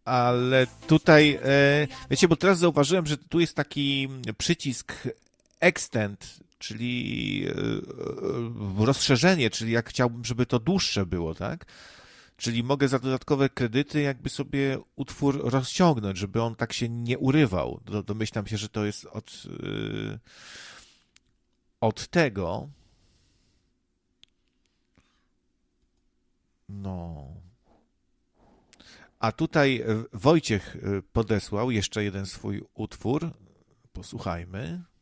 ale tutaj, wiecie, bo teraz zauważyłem, że tu jest taki przycisk extend, czyli rozszerzenie, czyli jak chciałbym, żeby to dłuższe było, tak? Czyli mogę za dodatkowe kredyty jakby sobie utwór rozciągnąć, żeby on tak się nie urywał. Domyślam się, że to jest od tego. No. A tutaj Wojciech podesłał jeszcze jeden swój utwór. Posłuchajmy.